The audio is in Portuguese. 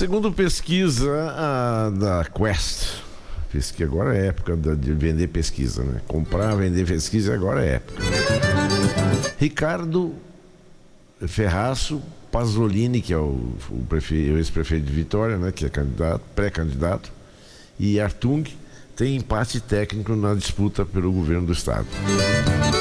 Segundo pesquisa da Quest, pesquisa agora é época de vender pesquisa, né? Comprar, vender pesquisa agora é época. Ricardo Ferraço Pasolini, que é o ex-prefeito de Vitória, né? Que é pré-candidato, e Artung tem empate técnico na disputa pelo governo do estado.